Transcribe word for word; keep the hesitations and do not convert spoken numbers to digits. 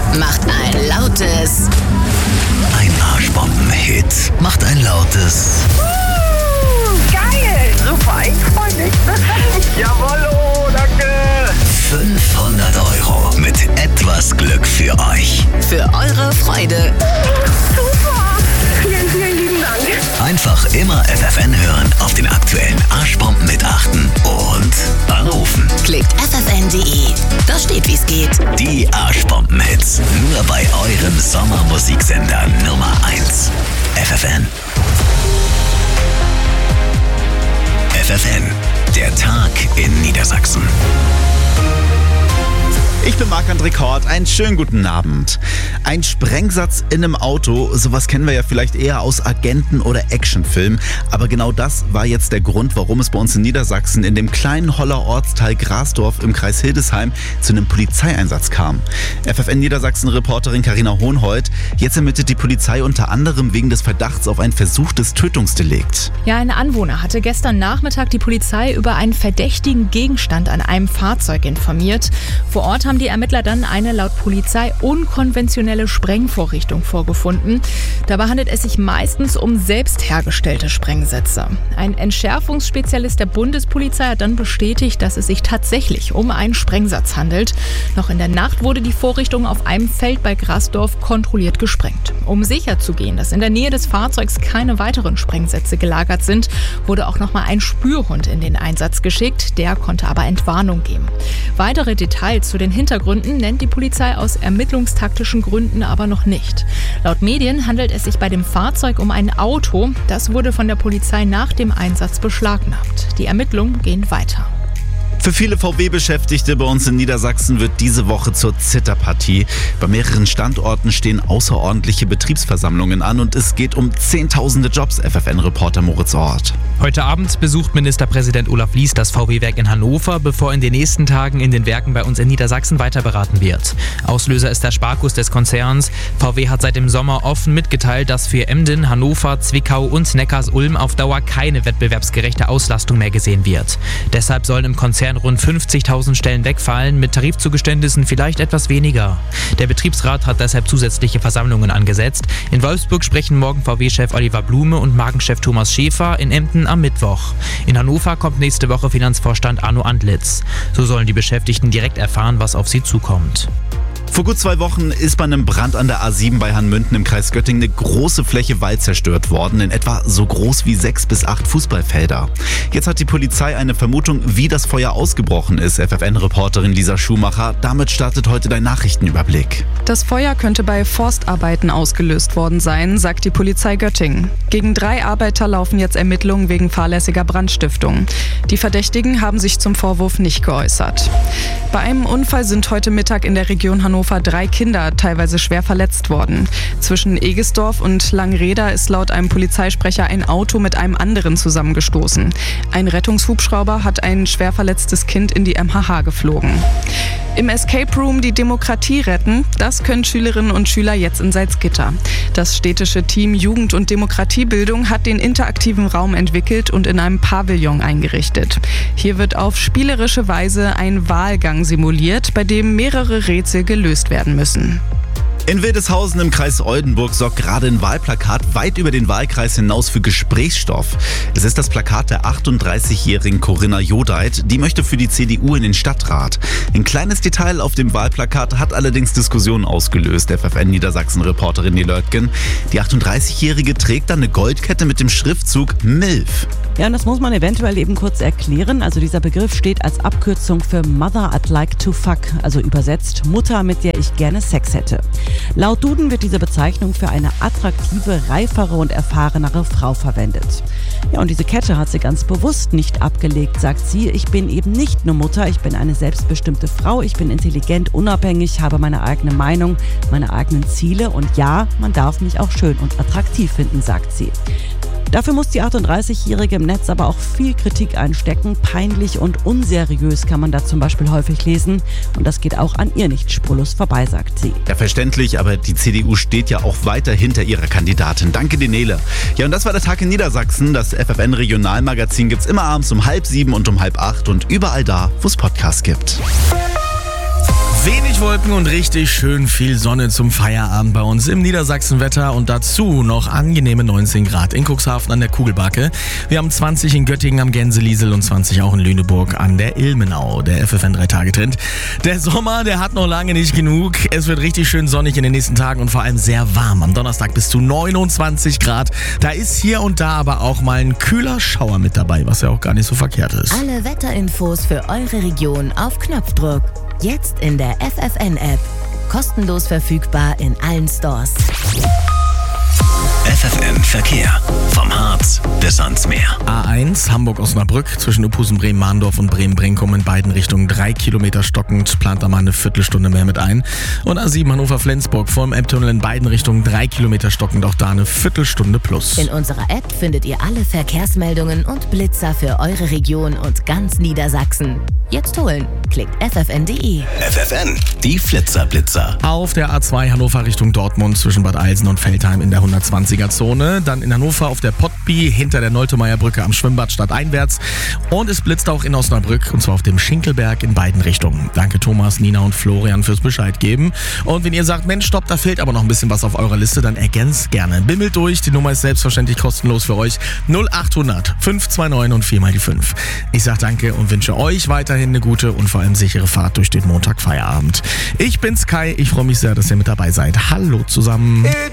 macht ein lautes... Ein Arschbomben-Hit macht ein lautes... Uh, geil! Super, ich freu mich. Jawollo, danke! fünfhundert Euro mit etwas Glück für euch. Für eure Freude. Super! Vielen, vielen lieben Dank. Einfach immer F F N hören, auf den aktuellen Arschbomben mit achten und anrufen. Klickt f f n punkt d e. Da steht, wie's geht. Die Arschbomben-Hits. Nur bei eurem Sommermusiksender Nummer eins. F F N. F F N. Der Tag in Niedersachsen. Ich bin Marc-André Kort, einen schönen guten Abend. Ein Sprengsatz in einem Auto, sowas kennen wir ja vielleicht eher aus Agenten- oder Actionfilmen. Aber genau das war jetzt der Grund, warum es bei uns in Niedersachsen in dem kleinen Holler Ortsteil Grasdorf im Kreis Hildesheim zu einem Polizeieinsatz kam. F F N Niedersachsen-Reporterin Carina Hohnhold, jetzt ermittelt die Polizei unter anderem wegen des Verdachts auf ein versuchtes Tötungsdelikt. Ja, ein Anwohner hatte gestern Nachmittag die Polizei über einen verdächtigen Gegenstand an einem Fahrzeug informiert. Vor Ort haben die Ermittler dann eine laut Polizei unkonventionelle Sprengvorrichtung vorgefunden. Dabei handelt es sich meistens um selbst hergestellte Sprengsätze. Ein Entschärfungsspezialist der Bundespolizei hat dann bestätigt, dass es sich tatsächlich um einen Sprengsatz handelt. Noch in der Nacht wurde die Vorrichtung auf einem Feld bei Grasdorf kontrolliert gesprengt. Um sicherzugehen, dass in der Nähe des Fahrzeugs keine weiteren Sprengsätze gelagert sind, wurde auch nochmal ein Spürhund in den Einsatz geschickt. Der konnte aber Entwarnung geben. Weitere Details zu den Hintergründen nennt die Polizei aus ermittlungstaktischen Gründen aber noch nicht. Laut Medien handelt es sich bei dem Fahrzeug um ein Auto. Das wurde von der Polizei nach dem Einsatz beschlagnahmt. Die Ermittlungen gehen weiter. Für viele V W-Beschäftigte bei uns in Niedersachsen wird diese Woche zur Zitterpartie. Bei mehreren Standorten stehen außerordentliche Betriebsversammlungen an und es geht um zehntausende Jobs, F F N-Reporter Moritz Ort. Heute Abend besucht Ministerpräsident Olaf Lies das V W-Werk in Hannover, bevor in den nächsten Tagen in den Werken bei uns in Niedersachsen weiter beraten wird. Auslöser ist der Sparkurs des Konzerns. V W hat seit dem Sommer offen mitgeteilt, dass für Emden, Hannover, Zwickau und Neckarsulm auf Dauer keine wettbewerbsgerechte Auslastung mehr gesehen wird. Deshalb sollen im Konzern rund fünfzigtausend Stellen wegfallen, mit Tarifzugeständnissen vielleicht etwas weniger. Der Betriebsrat hat deshalb zusätzliche Versammlungen angesetzt. In Wolfsburg sprechen morgen V W-Chef Oliver Blume und Markenchef Thomas Schäfer, in Emden am Mittwoch. In Hannover kommt nächste Woche Finanzvorstand Arno Antlitz. So sollen die Beschäftigten direkt erfahren, was auf sie zukommt. Vor gut zwei Wochen ist bei einem Brand an der A sieben bei Hanmünden im Kreis Göttingen eine große Fläche Wald zerstört worden, in etwa so groß wie sechs bis acht Fußballfelder. Jetzt hat die Polizei eine Vermutung, wie das Feuer ausgebrochen ist, F F N-Reporterin Lisa Schumacher. Damit startet heute dein Nachrichtenüberblick. Das Feuer könnte bei Forstarbeiten ausgelöst worden sein, sagt die Polizei Göttingen. Gegen drei Arbeiter laufen jetzt Ermittlungen wegen fahrlässiger Brandstiftung. Die Verdächtigen haben sich zum Vorwurf nicht geäußert. Bei einem Unfall sind heute Mittag in der Region Hannover drei Kinder teilweise schwer verletzt worden. Zwischen Egesdorf und Langreda ist laut einem Polizeisprecher ein Auto mit einem anderen zusammengestoßen. Ein Rettungshubschrauber hat ein schwer verletztes Kind in die M H H geflogen. Im Escape Room die Demokratie retten, das können Schülerinnen und Schüler jetzt in Salzgitter. Das städtische Team Jugend- und Demokratiebildung hat den interaktiven Raum entwickelt und in einem Pavillon eingerichtet. Hier wird auf spielerische Weise ein Wahlgang simuliert, bei dem mehrere Rätsel gelöst werden müssen. In Wildeshausen im Kreis Oldenburg sorgt gerade ein Wahlplakat weit über den Wahlkreis hinaus für Gesprächsstoff. Es ist das Plakat der achtunddreißigjährigen Corinna Jodeit. Die möchte für die C D U in den Stadtrat. Ein kleines Detail auf dem Wahlplakat hat allerdings Diskussionen ausgelöst, F F N-Niedersachsen-Reporterin Nielötgen. Die achtunddreißigjährige trägt dann eine Goldkette mit dem Schriftzug MILF. Ja, und das muss man eventuell eben kurz erklären. Also dieser Begriff steht als Abkürzung für Mother I'd Like to Fuck, also übersetzt Mutter, mit der ich gerne Sex hätte. Laut Duden wird diese Bezeichnung für eine attraktive, reifere und erfahrenere Frau verwendet. Ja, und diese Kette hat sie ganz bewusst nicht abgelegt, sagt sie. Ich bin eben nicht nur Mutter, ich bin eine selbstbestimmte Frau, ich bin intelligent, unabhängig, habe meine eigene Meinung, meine eigenen Ziele und ja, man darf mich auch schön und attraktiv finden, sagt sie. Dafür muss die achtunddreißigjährige im Netz aber auch viel Kritik einstecken. Peinlich und unseriös kann man da zum Beispiel häufig lesen. Und das geht auch an ihr nicht spurlos vorbei, sagt sie. Ja, verständlich, aber die C D U steht ja auch weiter hinter ihrer Kandidatin. Danke dir, Nele. Ja, und das war der Tag in Niedersachsen. Das F F N-Regionalmagazin gibt's immer abends um halb sieben und um halb acht und überall da, wo es Podcasts gibt. Wenig Wolken und richtig schön viel Sonne zum Feierabend bei uns im Niedersachsenwetter und dazu noch angenehme neunzehn Grad in Cuxhaven an der Kugelbacke. Wir haben zwanzig in Göttingen am Gänseliesel und zwanzig auch in Lüneburg an der Ilmenau. Der F F N drei Tage Trend. Der Sommer, der hat noch lange nicht genug. Es wird richtig schön sonnig in den nächsten Tagen und vor allem sehr warm. Am Donnerstag bis zu neunundzwanzig Grad. Da ist hier und da aber auch mal ein kühler Schauer mit dabei, was ja auch gar nicht so verkehrt ist. Alle Wetterinfos für eure Region auf Knopfdruck. Jetzt in der F F N-App. Kostenlos verfügbar in allen Stores. F F N Verkehr. Vom Harz bis ans Meer. A eins Hamburg-Osnabrück zwischen Uphusen, Bremen-Mahndorf und Bremen-Brenkum in beiden Richtungen drei Kilometer stockend, plant da mal eine Viertelstunde mehr mit ein. Und A sieben Hannover-Flensburg vor dem App-Tunnel in beiden Richtungen drei Kilometer stockend, auch da eine Viertelstunde plus. In unserer App findet ihr alle Verkehrsmeldungen und Blitzer für eure Region und ganz Niedersachsen. Jetzt holen. Klickt f f n punkt d e. F F N, die Flitzer-Blitzer. Auf der A zwei Hannover Richtung Dortmund zwischen Bad Eilsen und Veltheim in der hundertzwanziger Zone. Dann in Hannover auf der Pottby hinter der Noltemeyer-Brücke am Schwimmbad stadteinwärts. Und es blitzt auch in Osnabrück und zwar auf dem Schinkelberg in beiden Richtungen. Danke Thomas, Nina und Florian fürs Bescheid geben. Und wenn ihr sagt, Mensch, stopp, da fehlt aber noch ein bisschen was auf eurer Liste, dann ergänzt gerne. Bimmelt durch, die Nummer ist selbstverständlich kostenlos für euch. null achthundert fünf zwei neun und vier mal die fünf. Ich sag danke und wünsche euch weiterhin eine gute und vor allem sichere Fahrt durch den Montagfeierabend. Ich bin's Kai, ich freue mich sehr, dass ihr mit dabei seid. Hallo zusammen.